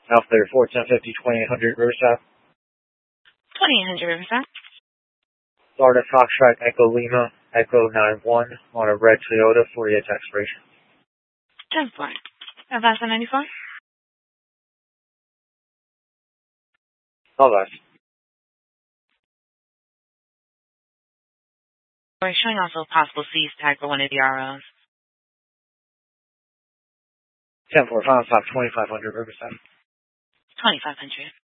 Alpha 34, 1050, 2800 Riverside. 2800 Riverside. Florida Foxtrot Echo Lima, Echo 91 on a red Toyota, 48 expiration. 10-4. Advance on 94. All right. We're showing also a possible seize tag for one of the ROs. 10-4, final stop, 2500 Riverside. 2500.